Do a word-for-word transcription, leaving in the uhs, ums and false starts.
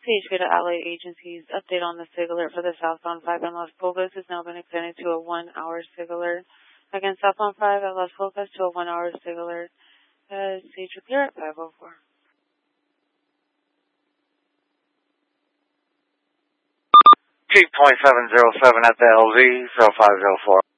C H P to Allied Agencies. Update on the SIG alert for the southbound five in Las Pulgas has now been extended to a one-hour SIG alert. Again, southbound five at Las Pulgas to a one-hour SIG alert. Uh, C H P clear at five oh four. Chief twenty-seven oh seven at the L Z, zero five zero four.